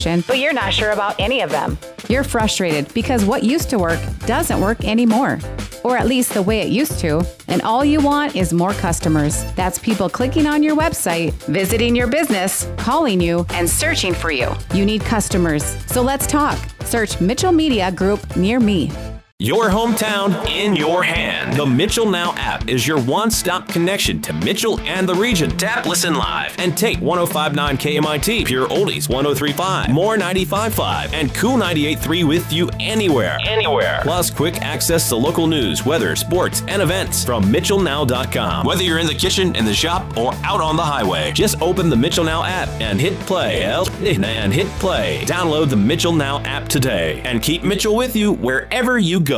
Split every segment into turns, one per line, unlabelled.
but you're not sure about any of them. You're frustrated because what used to work doesn't work anymore, or at least the way it used to, and all you want is more customers. That's people clicking on your website, visiting your business, calling you, and searching for you. You need customers, so let's talk. Search Mitchell Media Group near me.
Your hometown in your hand. The Mitchell Now app is your one-stop connection to Mitchell and the region. Tap Listen Live and take 105.9 KMIT, Pure Oldies 103.5, More 95.5, and Cool 98.3 with you anywhere. Plus quick access to local news, weather, sports, and events from MitchellNow.com. Whether you're in the kitchen, in the shop, or out on the highway, just open the Mitchell Now app and hit play. Download the Mitchell Now app today and keep Mitchell with you wherever you go.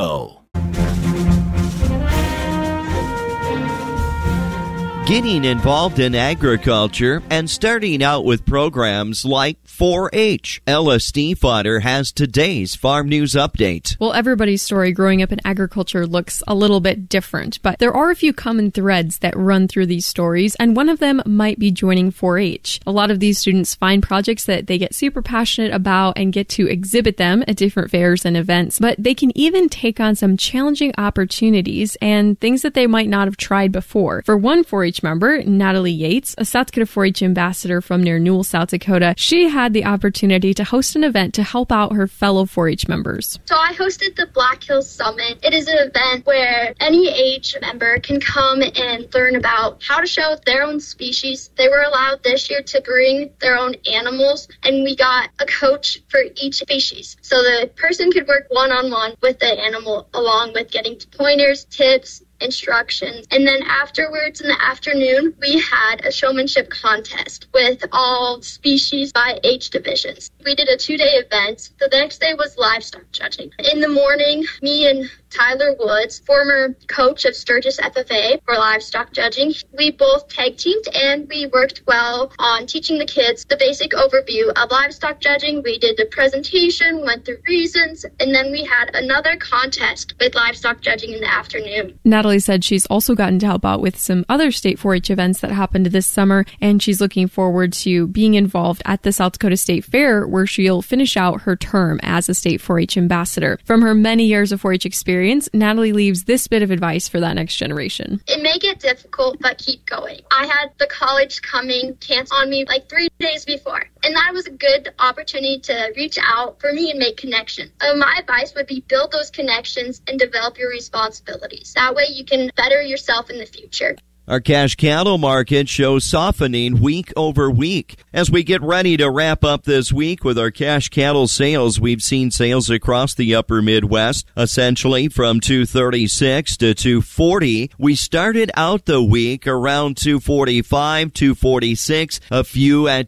Getting involved in agriculture and starting out with programs like 4-H. Ella Stiefvater has today's Farm News Update.
Well, everybody's story growing up in agriculture looks a little bit different, but there are a few common threads that run through these stories, and one of them might be joining 4-H. A lot of these students find projects that they get super passionate about and get to exhibit them at different fairs and events, but they can even take on some challenging opportunities and things that they might not have tried before. For one 4-H member, Natalie Yates, a South Dakota 4-H ambassador from near Newell, South Dakota, she had the opportunity to host an event to help out her fellow 4-H members.
So I hosted the Black Hills Summit. It is an event where any age member can come and learn about how to show their own species. They were allowed this year to bring their own animals, and we got a coach for each species. So the person could work one-on-one with the animal, along with getting pointers, tips, instructions. And then afterwards in the afternoon, we had a showmanship contest with all species by age divisions. We did a 2-day event. The next day was livestock judging. In the morning, me and Tyler Woods, former coach of Sturgis FFA for livestock judging, we both tag teamed and we worked well on teaching the kids the basic overview of livestock judging. We did the presentation, went through reasons, and then we had another contest with livestock judging in the afternoon.
Natalie said she's also gotten to help out with some other state 4-H events that happened this summer, and she's looking forward to being involved at the South Dakota State Fair, where she'll finish out her term as a state 4-H ambassador. From her many years of 4-H experience, Natalie leaves this bit of advice for that next generation.
It may get difficult, but keep going. I had the college coming cancel on me like 3 days before, and that was a good opportunity to reach out for me and make connections. My advice would be build those connections and develop your responsibilities. That way you can better yourself in the future.
Our cash cattle market shows softening week over week. As we get ready to wrap up this week with our cash cattle sales, we've seen sales across the upper Midwest, essentially from 236 to 240. We started out the week around 245, 246, a few at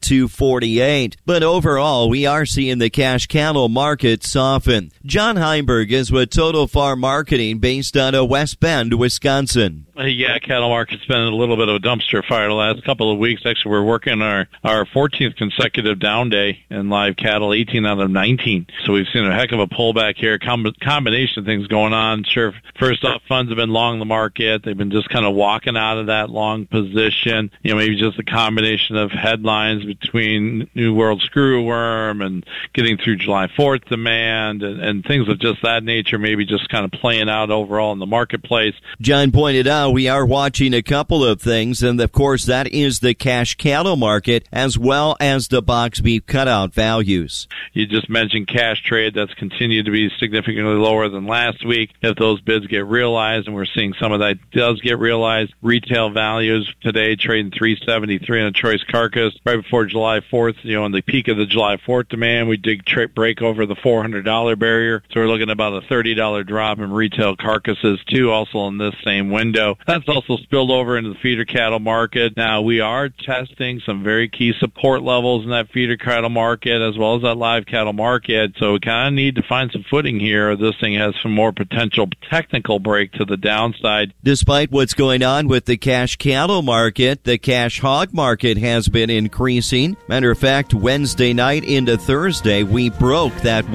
248. But overall, we are seeing the cash cattle market soften. John Heimberg is with Total Farm Marketing based out of West Bend, Wisconsin.
Yeah, cattle market's been a little bit of a dumpster fire the last couple of weeks. Actually, we're working our 14th consecutive down day in live cattle, 18 out of 19. So we've seen a heck of a pullback here, combination of things going on. Sure, first off, funds have been long the market. They've been just kind of walking out of that long position. You know, maybe just a combination of headlines between New World Screwworm and getting through July 4th demand and things of just that nature, maybe just kind of playing out overall in the marketplace.
John pointed out we are watching a couple of things, and of course that is the cash cattle market as well as the box beef cutout values.
You just mentioned cash trade. That's continued to be significantly lower than last week. If those bids get realized, and we're seeing some of that does get realized, retail values today trading $373 on a choice carcass. Right before July 4th, you know, in the peak of the July 4th demand, we did break over the $400 barrier. So we're looking at about a $30 drop in retail carcasses too, also in this same window. That's also spilled over into the feeder cattle market. Now, we are testing some very key support levels in that feeder cattle market as well as that live cattle market. So we kind of need to find some footing here. This thing has some more potential technical break to the downside.
Despite what's going on with the cash cattle market, the cash hog market has been increasing. Matter of fact, Wednesday night into Thursday, we broke that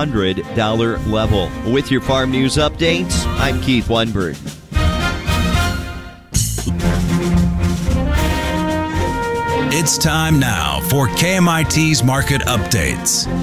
$100 level. With your farm news updates, I'm Keith Weinberg.
It's time now for KMIT's Market Updates.